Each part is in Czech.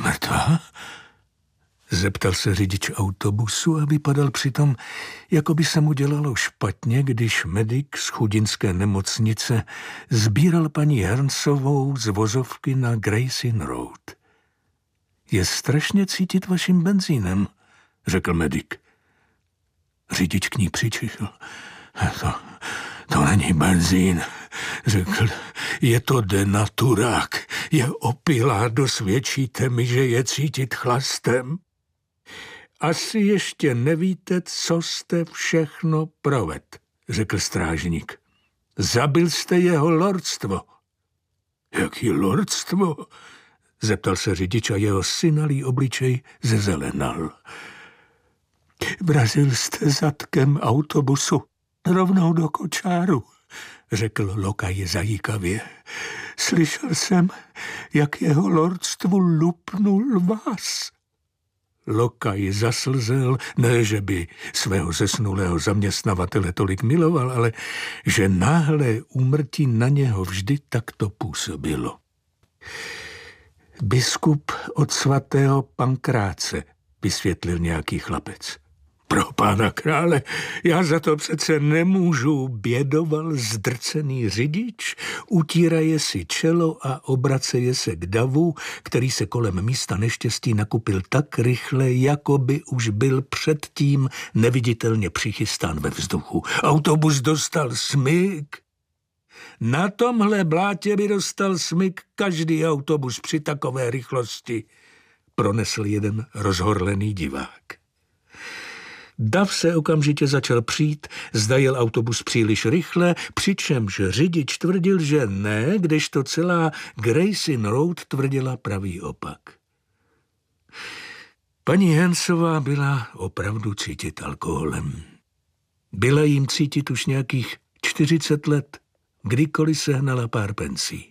Mrtvá? Zeptal se řidič autobusu a vypadal přitom, jako by se mu dělalo špatně, když medik z chudinské nemocnice sbíral paní Hernsovou z vozovky na Gray's Inn Road. Je strašně cítit vaším benzínem, řekl medik. Řidič k ní přičichil. To není benzín, řekl. Je to denaturák. Je opilá, dosvědčíte mi, že je cítit chlastem. Asi ještě nevíte, co jste všechno provedl, řekl strážník. Zabil jste jeho lordstvo. Jaký lordstvo? Zeptal se řidič a jeho synalý obličej zezelenal. Vrazil jste zadkem autobusu rovnou do kočáru, řekl lokaj zajíkavě. Slyšel jsem, jak jeho lordstvu lupnul vás. Lokaj zaslzel, ne, že by svého zesnulého zaměstnavatele tolik miloval, ale že náhlé úmrtí na něho vždy takto působilo. Biskup od svatého Pankráce, vysvětlil nějaký chlapec. Pro pána krále, já za to přece nemůžu, bědoval zdrcený řidič, utíraje si čelo a obraceje se k davu, který se kolem místa neštěstí nakupil tak rychle, jako by už byl předtím neviditelně přichystán ve vzduchu. Autobus dostal smyk. Na tomhle blátě by dostal smyk každý autobus při takové rychlosti, pronesl jeden rozhorlený divák. Dav se okamžitě začal přít, zda jel autobus příliš rychle, přičemž řidič tvrdil, že ne, kdežto celá Gray's Inn Road tvrdila pravý opak. Paní Hensová byla opravdu cítit alkoholem. Byla jim cítit už nějakých 40 let, kdykoliv sehnala pár pencí.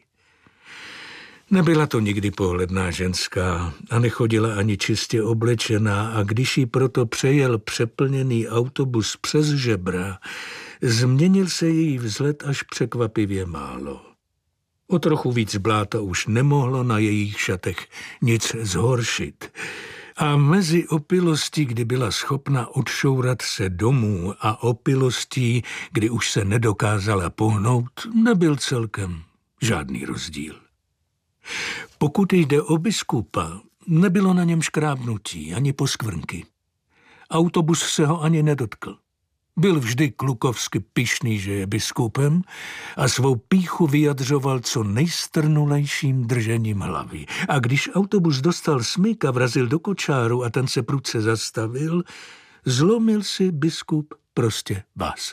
Nebyla to nikdy pohledná ženská a nechodila ani čistě oblečená a když jí proto přejel přeplněný autobus přes žebra, změnil se její vzhled až překvapivě málo. O trochu víc bláta už nemohlo na jejich šatech nic zhoršit. A mezi opilostí, kdy byla schopna odšourat se domů a opilostí, kdy už se nedokázala pohnout, nebyl celkem žádný rozdíl. Pokud jde o biskupa, nebylo na něm škrábnutí ani poskvrnky. Autobus se ho ani nedotkl. Byl vždy klukovsky pyšný, že je biskupem a svou pýchu vyjadřoval co nejstrnulejším držením hlavy. A když autobus dostal smyk a vrazil do kočáru a ten se prudce zastavil, zlomil si biskup prostě vás.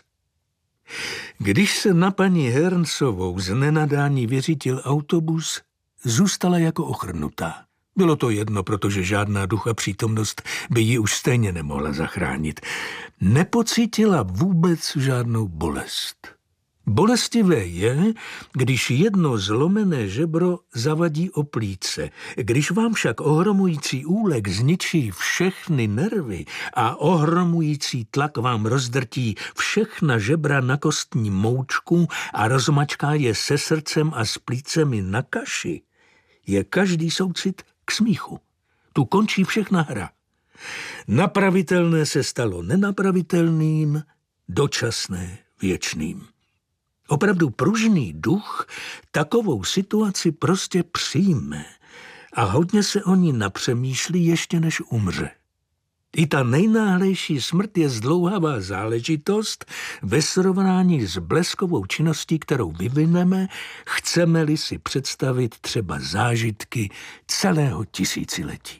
Když se na paní Hernsovou z nenadání vyřítil autobus, zůstala jako ochrnutá. Bylo to jedno, protože žádná ducha přítomnost by ji už stejně nemohla zachránit. Nepocítila vůbec žádnou bolest. Bolestivé je, když jedno zlomené žebro zavadí o plíce. Když vám však ohromující úlek zničí všechny nervy a ohromující tlak vám rozdrtí všechna žebra na kostní moučku a rozmačká je se srdcem a s plícemi na kaši, je každý soucit k smíchu. Tu končí všechna hra. Napravitelné se stalo nenapravitelným, dočasné věčným. Opravdu pružný duch takovou situaci prostě přijme a hodně se o ní napřemýšlí ještě než umře. I ta nejnáhlejší smrt je zdlouhavá záležitost ve srovnání s bleskovou činností, kterou vyvineme, chceme-li si představit třeba zážitky celého tisíciletí.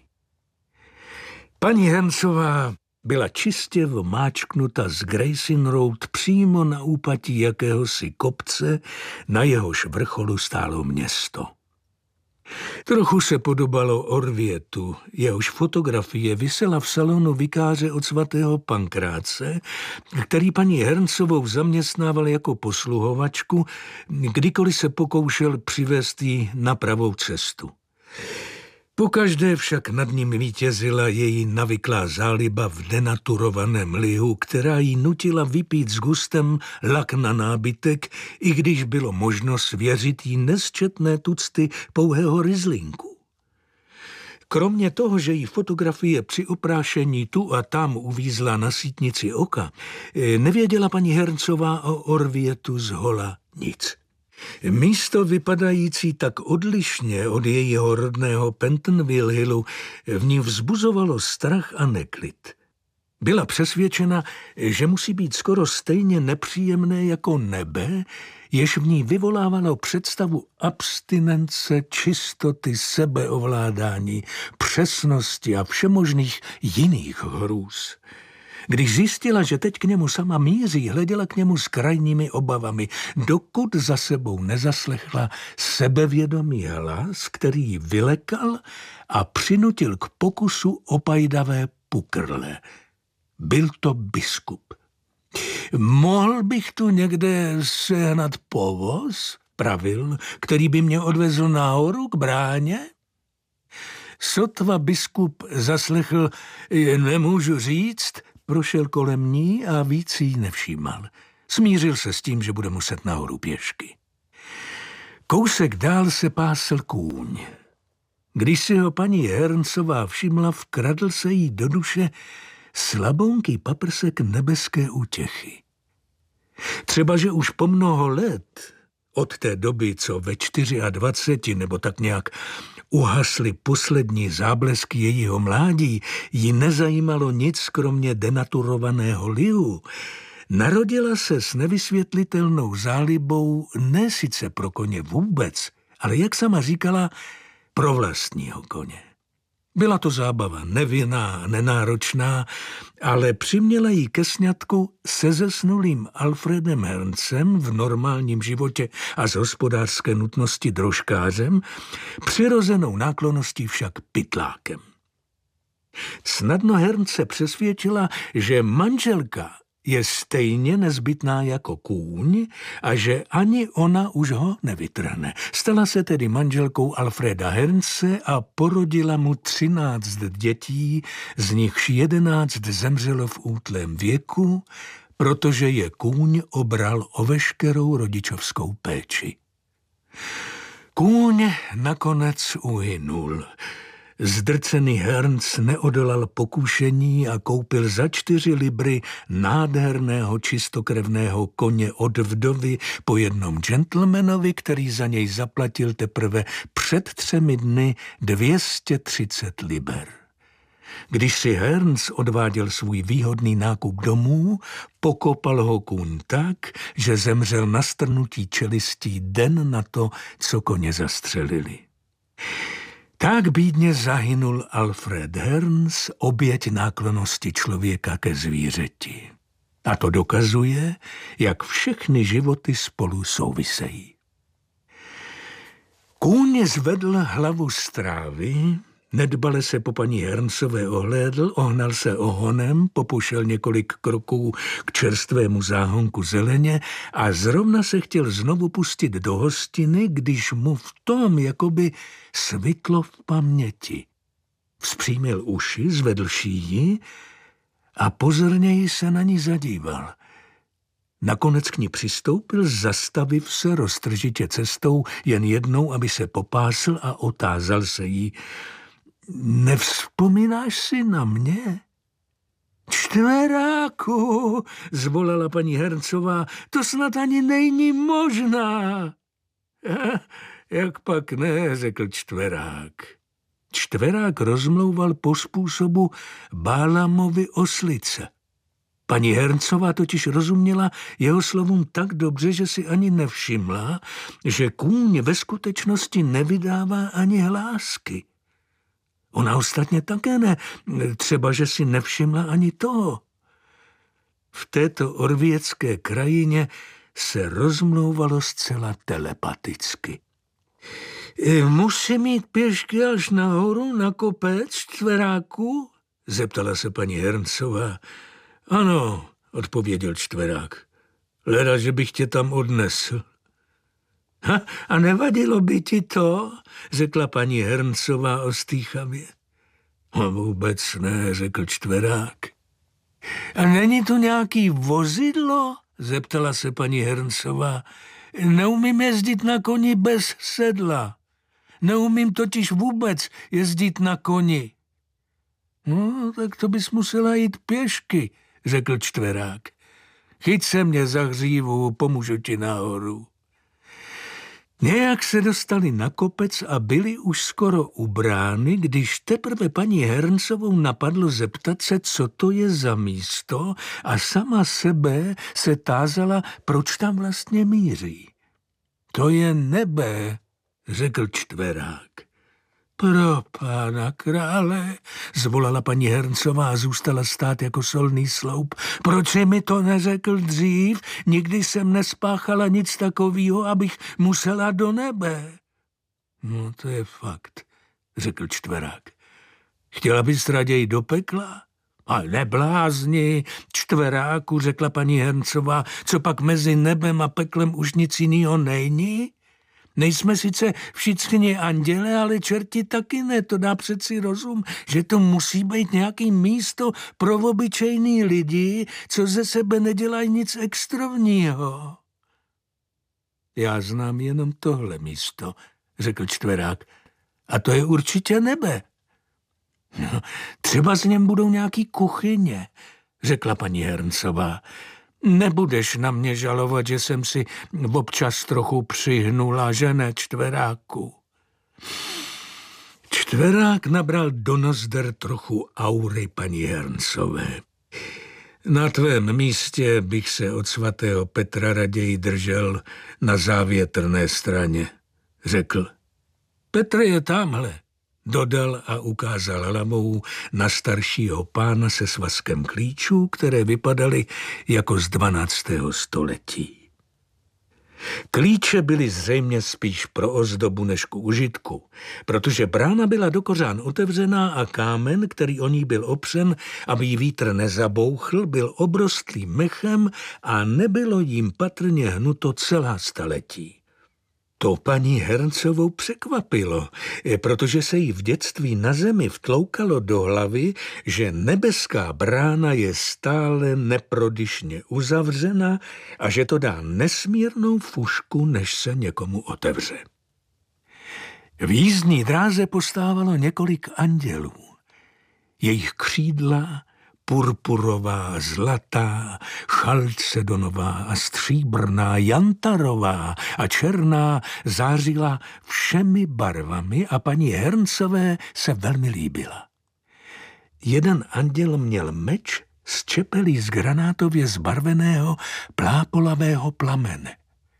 Paní Hensová byla čistě vmáčknuta z Gray's Inn Road přímo na úpatí jakéhosi kopce, na jehož vrcholu stálo město. Trochu se podobalo Orvětu, jehož fotografie visela v salonu vikáře od svatého Pankráce, který paní Hernsovou zaměstnával jako posluhovačku, kdykoliv se pokoušel přivést ji na pravou cestu. Pokaždé však nad ním vítězila její navyklá záliba v denaturovaném lihu, která jí nutila vypít s gustem lak na nábytek, i když bylo možno svěřit jí nesčetné tucty pouhého ryzlinku. Kromě toho, že jí fotografie při oprášení tu a tam uvízla na sítnici oka, nevěděla paní Herncová o Orvietu zhola nic. Místo vypadající tak odlišně od jejího rodného Pentonville Hillu v ní vzbuzovalo strach a neklid. Byla přesvědčena, že musí být skoro stejně nepříjemné jako nebe, jež v ní vyvolávalo představu abstinence, čistoty, sebeovládání, přesnosti a všemožných jiných hrůz. Když zjistila, že teď k němu sama míří, hleděla k němu s krajními obavami, dokud za sebou nezaslechla sebevědomý hlas, který ji vylekal a přinutil k pokusu o pajdavé pukrle. Byl to biskup. Mohl bych tu někde sehnat povoz, pravil, který by mě odvezl nahoru k bráně? Sotva biskup zaslechl, nemůžu říct, prošel kolem ní a víc jí nevšímal. Smířil se s tím, že bude muset nahoru pěšky. Kousek dál se pásl kůň. Když si ho paní Herncová všimla, vkradl se jí do duše slabounký paprsek nebeské útěchy. Třeba, že už po mnoho let, od té doby, co ve 24 nebo tak nějak uhasly poslední záblesky jejího mládí, ji nezajímalo nic kromě denaturovaného lihu, narodila se s nevysvětlitelnou zálibou ne sice pro koně vůbec, ale jak sama říkala, pro vlastního koně. Byla to zábava nevinná, nenáročná, ale přiměla jí ke sňatku se zesnulým Alfredem Herncem v normálním životě a z hospodářské nutnosti drožkářem, přirozenou náklonností však pytlákem. Snadno Herence přesvědčila, že manželka je stejně nezbytná jako kůň a že ani ona už ho nevytrhne. Stala se tedy manželkou Alfreda Hernce a porodila mu 13 dětí, z nichž 11 zemřelo v útlém věku, protože je kůň obral o veškerou rodičovskou péči. Kůň nakonec uhynul. Zdrcený Herntz neodolal pokušení a koupil za 4 libry nádherného čistokrevného koně od vdovy po jednom gentlemanovi, který za něj zaplatil teprve před 3 dny 230 liber. Když si Herntz odváděl svůj výhodný nákup domů, pokopal ho kůň tak, že zemřel na strnutí čelistí den na to, co koně zastřelili. Tak bídně zahynul Alfred Herntz, oběť náklonnosti člověka ke zvířeti. A to dokazuje, jak všechny životy spolu souvisejí. Kůň zvedl hlavu z trávy, nedbale se po paní Herncové ohlédl, ohnal se ohonem, popušel několik kroků k čerstvému záhonku zeleně a zrovna se chtěl znovu pustit do hostiny, když mu v tom jakoby svitlo v paměti. Vzpřímil uši, zvedl šíji a pozorněji se na ní zadíval. Nakonec k ní přistoupil, zastavив se roztržitě cestou jen jednou, aby se popásl a otázal se jí: Nevzpomínáš si na mě? Čtveráku, zvolala paní Herncová, to snad ani není možná. Jak pak ne, řekl čtverák. Čtverák rozmlouval po způsobu Bálamovy oslice. Paní Herncová totiž rozuměla jeho slovům tak dobře, že si ani nevšimla, že kůň ve skutečnosti nevydává ani hlásky. Ona ostatně také ne, třeba že si nevšimla ani toho. V této orvětské krajině se rozmlouvalo zcela telepaticky. Musím jít pěšky až nahoru na kopec, čtveráku? Zeptala se paní Herncová. Ano, odpověděl čtverák. Leda, že bych tě tam odnesl. A nevadilo by ti to, řekla paní Herncová ostýchavě. A vůbec ne, řekl čtverák. A není tu nějaký vozidlo? Zeptala se paní Herncová. Neumím jezdit na koni bez sedla. Neumím totiž vůbec jezdit na koni. No, tak to bys musela jít pěšky, řekl čtverák. Chyť se mě za hřívu, pomůžu ti nahoru. Nějak se dostali na kopec a byli už skoro u brány, když teprve paní Herncovou napadlo zeptat se, co to je za místo, a sama sebe se tázala, proč tam vlastně míří. To je nebe, řekl čtverák. Pro pána krále, zvolala paní Herncová a zůstala stát jako solný sloup. Proč mi to neřekl dřív? Nikdy jsem nespáchala nic takového, abych musela do nebe. No, to je fakt, řekl čtverák. Chtěla bys raději do pekla? Ale neblázni, čtveráku, řekla paní Herncová, co pak mezi nebem a peklem už nic jinýho není? Nejsme sice všichni anděle, ale čerti taky ne, to dá přeci rozum, že to musí být nějaký místo pro obyčejný lidi, co ze sebe nedělají nic extrovního. Já znám jenom tohle místo, řekl čtverák, a to je určitě nebe. No, třeba z něm budou nějaký kuchyně, řekla paní Herncová. Nebudeš na mě žalovat, že jsem si občas trochu přihnula, že ne, čtveráku? Čtverák nabral do nozder trochu aury paní Herncové. Na tvém místě bych se od svatého Petra raději držel na závětrné straně, řekl. Petr je tamhle, dodal a ukázal hlavou na staršího pána se svazkem klíčů, které vypadaly jako z 12. století. Klíče byly zřejmě spíš pro ozdobu než k užitku, protože brána byla do kořán otevřená a kámen, který o ní byl opřen, aby jí vítr nezabouchl, byl obrostlý mechem a nebylo jím patrně hnuto celá staletí. To paní Herncovou překvapilo, protože se jí v dětství na zemi vtloukalo do hlavy, že nebeská brána je stále neprodyšně uzavřena a že to dá nesmírnou fušku, než se někomu otevře. V jízdní dráze postávalo několik andělů. Jejich křídla, purpurová, zlatá, chalcedonová a stříbrná, jantarová a černá, zářila všemi barvami a paní Herncové se velmi líbila. Jeden anděl měl meč z čepelí z granátově zbarveného plápolavého plamene.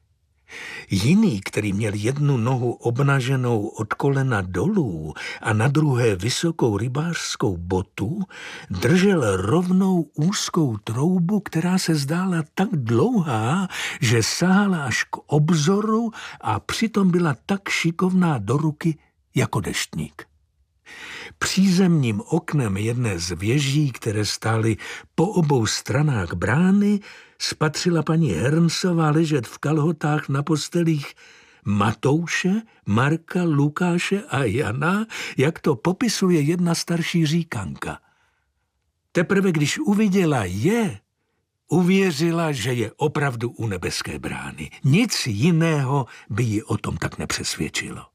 Jiný, který měl jednu nohu obnaženou od kolena dolů a na druhé vysokou rybářskou botu, držel rovnou úzkou troubu, která se zdála tak dlouhá, že sahala až k obzoru a přitom byla tak šikovná do ruky jako deštník. Přízemním oknem jedné z věží, které stály po obou stranách brány, spatřila paní Herncová ležet v kalhotách na postelích Matouše, Marka, Lukáše a Jana, jak to popisuje jedna starší říkanka. Teprve když uviděla je, uvěřila, že je opravdu u nebeské brány. Nic jiného by ji o tom tak nepřesvědčilo.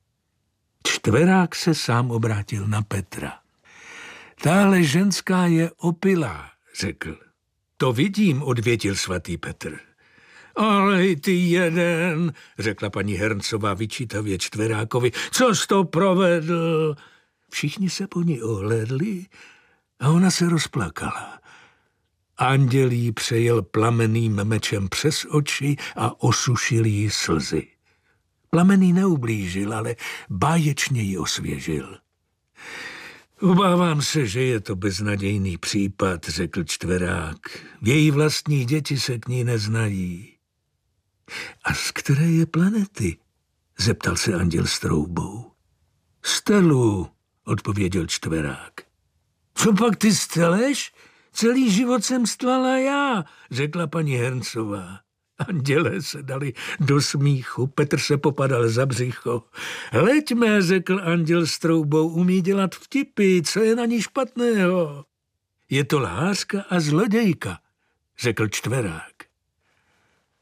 Čtverák se sám obrátil na Petra. Táhle ženská je opilá, řekl. To vidím, odvětil svatý Petr. Ale i ty jeden, řekla paní Herncová vyčítavě čtverákovi. Co jsi to provedl? Všichni se po ní ohlédli a ona se rozplakala. Anděl jí přejel plamenným mečem přes oči a osušil jí slzy. Plamený neublížil, ale báječně ji osvěžil. Obávám se, že je to beznadějný případ, řekl čtverák. Její vlastní děti se k ní neznají. A z které je planety? Zeptal se anděl s troubou. Stelu, odpověděl čtverák. Co pak ty steleš? Celý život jsem stlala já, řekla paní Herncová. Andělé se dali do smíchu, Petr se popadal za břicho. Leďme, řekl anděl s troubou, umí dělat vtipy, co je na ní špatného? Je to lhářka a zlodějka, řekl čtverák.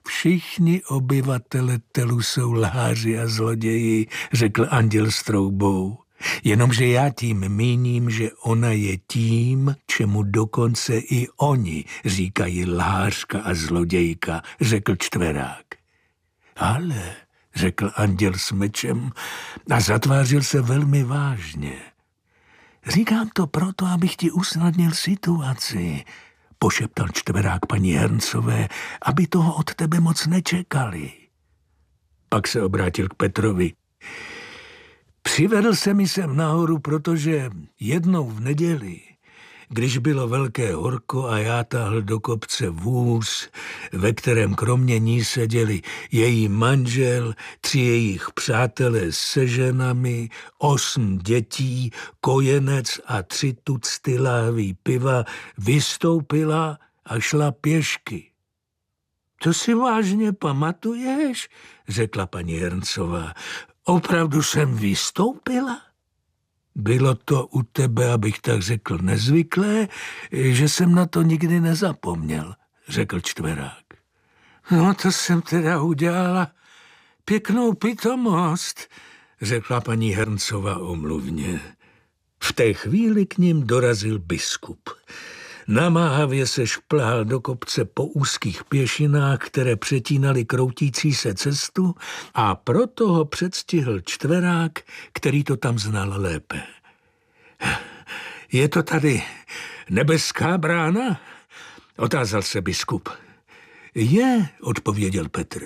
Všichni obyvatele Telu jsou lháři a zloději, řekl anděl s troubou. Jenomže já tím míním, že ona je tím, čemu dokonce i oni říkají lhářka a zlodějka, řekl čtverák. Ale, řekl anděl s mečem a zatvářil se velmi vážně. Říkám to proto, abych ti usnadnil situaci, pošeptal čtverák paní Herncové, aby toho od tebe moc nečekali. Pak se obrátil k Petrovi. Přivedl se mi sem nahoru, protože jednou v neděli, když bylo velké horko a já táhl do kopce vůz, ve kterém kromě ní seděli její manžel, 3 jejich přátelé se ženami, 8 dětí, kojenec a 3 tucty láhví piva, vystoupila a šla pěšky. To si vážně pamatuješ? Řekla paní Herncová. Opravdu jsem vystoupila? Bylo to u tebe, abych tak řekl, nezvyklé, že jsem na to nikdy nezapomněl, řekl čtverák. No to jsem teda udělala pěknou pitomost, řekla paní Herncová omluvně. V té chvíli k ním dorazil biskup. Namáhavě se šplhal do kopce po úzkých pěšinách, které přetínaly kroutící se cestu, a proto ho předstihl čtverák, který to tam znal lépe. Je to tady nebeská brána? Otázal se biskup. Je, odpověděl Petr.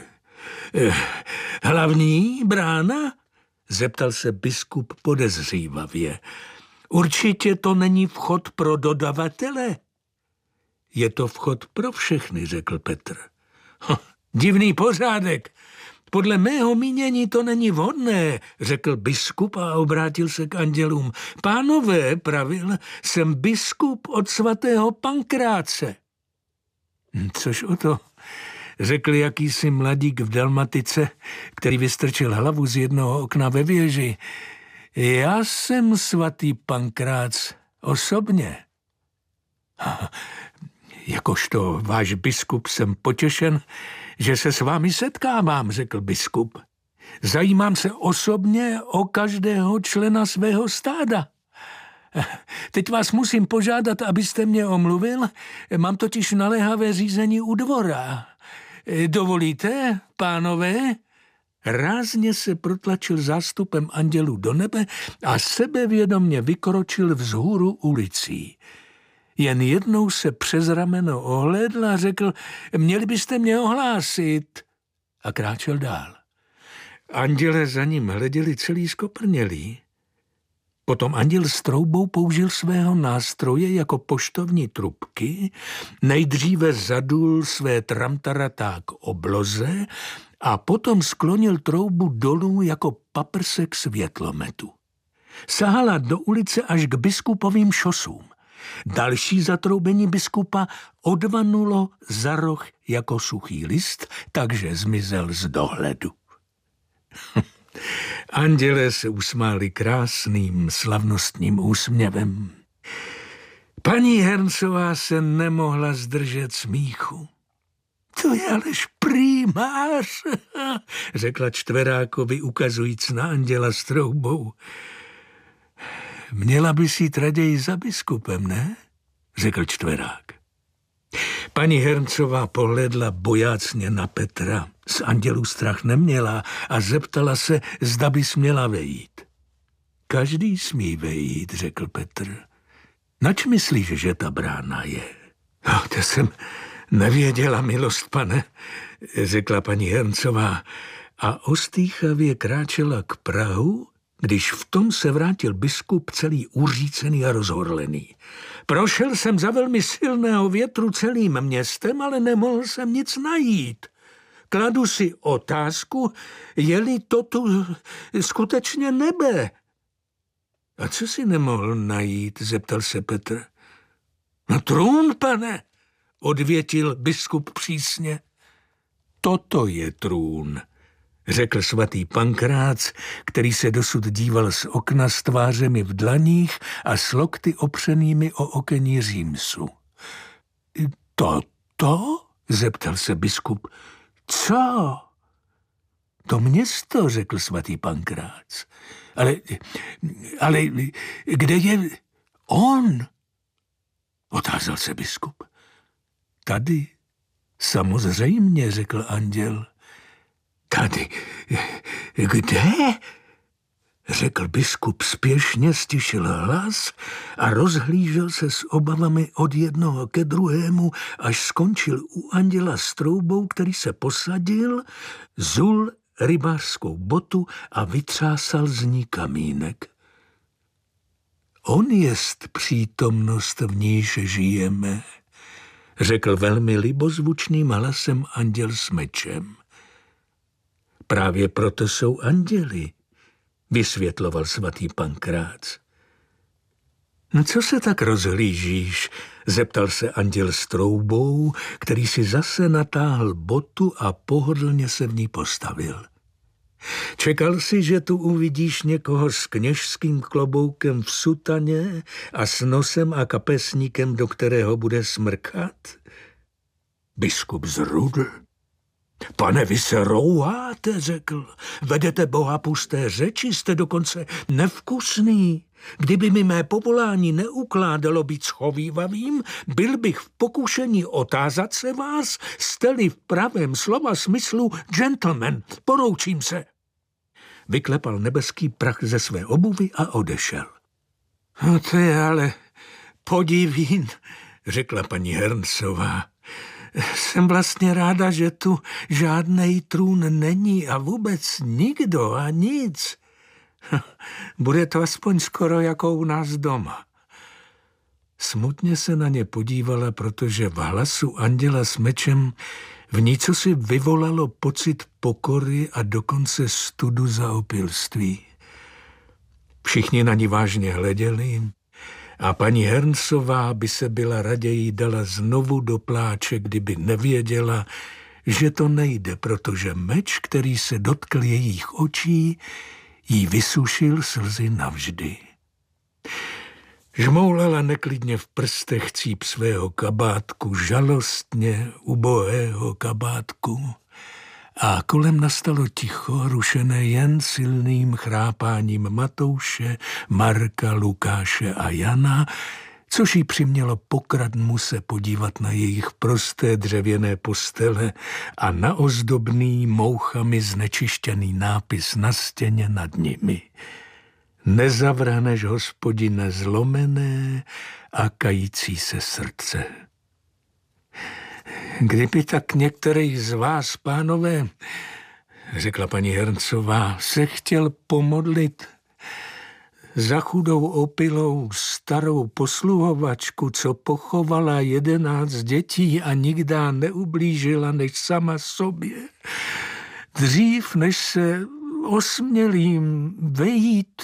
Hlavní brána? Zeptal se biskup podezřívavě. Určitě to není vchod pro dodavatele. Je to vchod pro všechny, řekl Petr. Divný pořádek. Podle mého mínění to není vhodné, řekl biskup a obrátil se k andělům. Pánové, pravil, jsem biskup od svatého Pankráce. Což o to, řekl jakýsi mladík v Dalmatice, který vystrčil hlavu z jednoho okna ve věži. Já jsem svatý Pankrác osobně. Jakožto váš biskup jsem potěšen, že se s vámi setkávám, řekl biskup. Zajímám se osobně o každého člena svého stáda. Teď vás musím požádat, abyste mě omluvil, mám totiž naléhavé řízení u dvora. Dovolíte, pánové? Rázně se protlačil zástupem andělů do nebe a sebevědomně vykročil vzhůru ulicí. Jen jednou se přes rameno ohlédl a řekl, měli byste mě ohlásit, a kráčel dál. Anděle za ním hleděli celý skoprnělí. Potom anděl s troubou použil svého nástroje jako poštovní trubky, nejdříve zadul své tramtaratá k obloze a potom sklonil troubu dolů jako paprsek světlometu. Sahala do ulice až k biskupovým šosům. Další zatroubení biskupa odvanulo za roh jako suchý list, takže zmizel z dohledu. Andělé se usmáli krásným, slavnostním úsměvem. Paní Herncová se nemohla zdržet smíchu. To je alež primář, řekla čtverákovi, ukazujíc na anděla s troubou. Měla bys jít raději za biskupem, ne? Řekl čtverák. Paní Herncová pohledla bojácně na Petra. Z andělů strach neměla a zeptala se, zda by směla vejít. Každý smí vejít, řekl Petr. Nač myslíš, že ta brána je? To jsem nevěděla, milost pane, řekla paní Herncová a ostýchavě kráčela k prahu, když v tom se vrátil biskup celý uřícený a rozhorlený. Prošel jsem za velmi silného větru celým městem, ale nemohl jsem nic najít. Kladu si otázku, je-li to tu skutečně nebe. A co si nemohl najít, zeptal se Petr. No trůn, pane, odvětil biskup přísně. Toto je trůn, řekl svatý Pankrác, který se dosud díval z okna s tvářemi v dlaních a s lokty opřenými o okení římsu. Toto? Zeptal se biskup. Co? To město, řekl svatý Pankrác. Ale kde je on? Otázal se biskup. Tady, samozřejmě, řekl anděl. Tady, kde? Řekl biskup, spěšně stišil hlas a rozhlížel se s obavami od jednoho ke druhému, až skončil u anděla s troubou, který se posadil, zul rybářskou botu a vytřásal z ní kamínek. On jest přítomnost, v níž žijeme, řekl velmi libozvučným hlasem anděl s mečem. Právě proto jsou anděli, vysvětloval svatý Pankrác. No co se tak rozhlížíš? Zeptal se anděl s troubou, který si zase natáhl botu a pohodlně se v ní postavil. Čekal si, že tu uvidíš někoho s kněžským kloboukem v sutaně a s nosem a kapesníkem, do kterého bude smrkat? Biskup zrudl. Pane, vy se rouháte, řekl. Vedete Boha pusté řeči, jste dokonce nevkusný. Kdyby mi mé povolání neukládalo být schovívavým, byl bych v pokušení otázat se vás, jste-li v pravém slova smyslu gentleman, poroučím se. Vyklepal nebeský prach ze své obuvy a odešel. No to je ale podivín, řekla paní Herncová. Jsem vlastně ráda, že tu žádnej trůn není a vůbec nikdo a nic. Bude to aspoň skoro jako u nás doma. Smutně se na ně podívala, protože v hlasu anděla s mečem v ní cosi vyvolalo pocit pokory a dokonce studu za opilství. Všichni na ní vážně hleděli a paní Herncová by se byla raději dala znovu do pláče, kdyby nevěděla, že to nejde, protože meč, který se dotkl jejich očí, jí vysušil slzy navždy. Žmoulala neklidně v prstech cíp svého kabátku, žalostně ubohého kabátku, a kolem nastalo ticho, rušené jen silným chrápáním Matouše, Marka, Lukáše a Jana, což jí přimělo pokradmu se podívat na jejich prosté dřevěné postele a na ozdobný mouchami znečištěný nápis na stěně nad nimi. Nezavraneš, Hospodine, zlomené a kající se srdce. Kdyby tak některý z vás, pánové, řekla paní Herncová, se chtěl pomodlit za chudou opilou starou posluhovačku, co pochovala 11 dětí a nikdy neublížila než sama sobě, dřív než se osmělím vejít,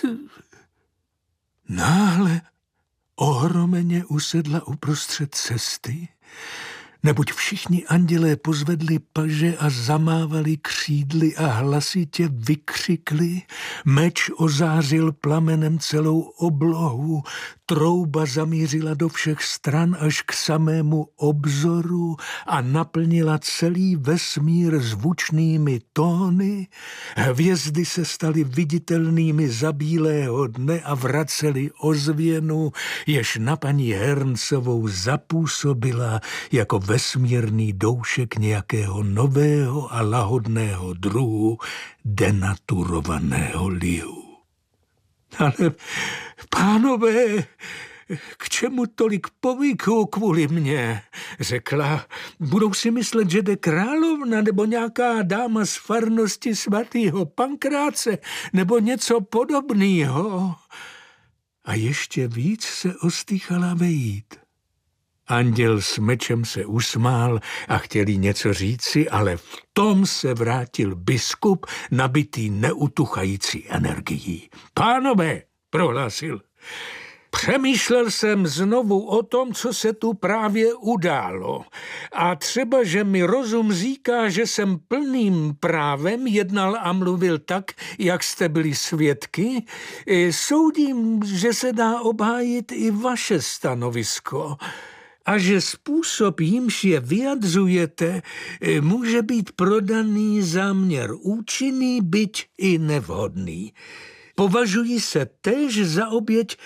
náhle ohromeně usedla uprostřed cesty, neboť všichni andělé pozvedli paže a zamávali křídly a hlasitě vykřikli, meč ozářil plamenem celou oblohu, trouba zamířila do všech stran až k samému obzoru a naplnila celý vesmír zvučnými tóny, hvězdy se staly viditelnými za bílého dne a vracely ozvěnu, jež na paní Herncovou zapůsobila jako vesmírný doušek nějakého nového a lahodného druhu denaturovaného lihu. Ale, pánové, k čemu tolik povyků kvůli mně, řekla. Budou si myslet, že jde královna nebo nějaká dáma z farnosti svatého Pankráce nebo něco podobného. A ještě víc se ostýchala vejít. Anděl s mečem se usmál a chtěl jí něco říci, ale v tom se vrátil biskup, nabitý neutuchající energií. Pánové, prohlásil, přemýšlel jsem znovu o tom, co se tu právě událo. A třeba, že mi rozum říká, že jsem plným právem jednal a mluvil tak, jak jste byli svědky, soudím, že se dá obhájit i vaše stanovisko. a že způsob, jímž je vyjadřujete, může být prodaný záměr účinný, byť i nevhodný. Považuji se též za oběť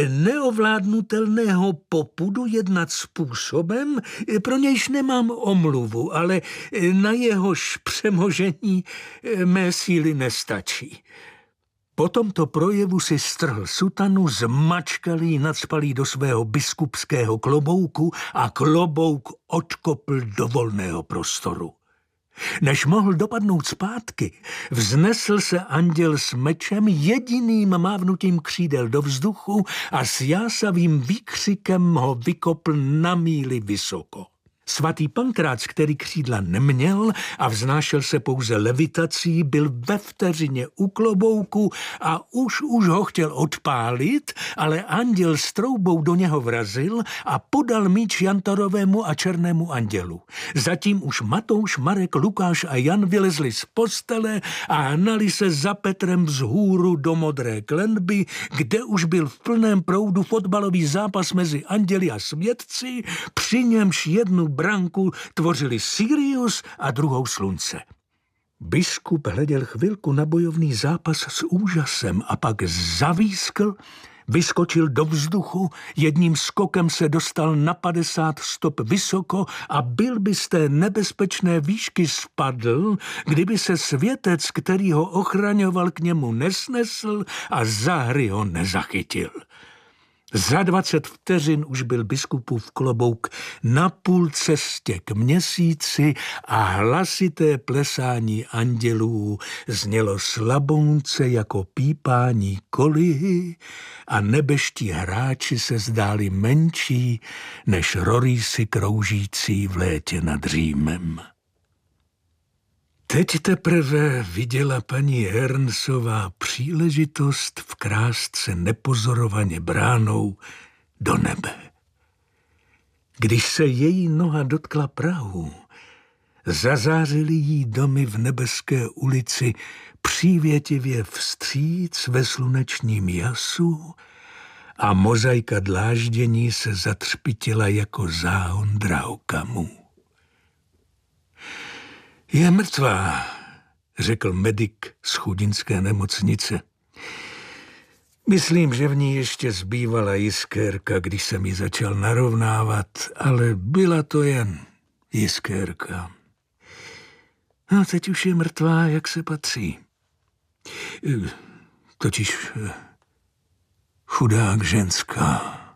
neovládnutelného popudu jednat způsobem, pro nějž nemám omluvu, ale na jehož přemožení mé síly nestačí. Po tomto projevu si strhl sutanu, zmačkal ji, nacpal ji do svého biskupského klobouku a klobouk odkopl do volného prostoru. Než mohl dopadnout zpátky, vznesl se anděl s mečem, jediným mávnutím křídel do vzduchu a s jásavým výkřikem ho vykopl na míli vysoko. Svatý Pankrác, který křídla neměl a vznášel se pouze levitací, byl ve vteřině u klobouku a už ho chtěl odpálit, ale anděl s troubou do něho vrazil a podal míč Jantorovému a Černému andělu. Zatím už Matouš, Marek, Lukáš a Jan vylezli z postele a hnali se za Petrem vzhůru do Modré klenby, kde už byl v plném proudu fotbalový zápas mezi anděli a světci, při němž jednu branku tvořili Sirius a druhou Slunce. Biskup hleděl chvilku na bojovný zápas s úžasem a pak zavískl, vyskočil do vzduchu, jedním skokem se dostal na 50 stop vysoko a byl by z té nebezpečné výšky spadl, kdyby se světec, který ho ochraňoval, k němu nesnesl a za hry ho nezachytil. Za 20 vteřin už byl biskupův klobouk na půl cestě k měsíci a hlasité plesání andělů znělo slabounce jako pípání kolihy a nebeští hráči se zdáli menší než rorýsy kroužící v létě nad Římem. Teď teprve viděla paní Hernsová příležitost vkrást se nepozorovaně bránou do nebe. Když se její noha dotkla prahu, zazářily jí domy v Nebeské ulici přívětivě vstříc ve slunečním jasu a mozaika dláždění se zatřpitila jako záhon drahokamů. Je mrtvá, řekl medik z chudinské nemocnice. Myslím, že v ní ještě zbývala jiskérka, když jsem ji začal narovnávat, ale byla to jen jiskérka. No, teď už je mrtvá, jak se patří. Totiž chudák ženská.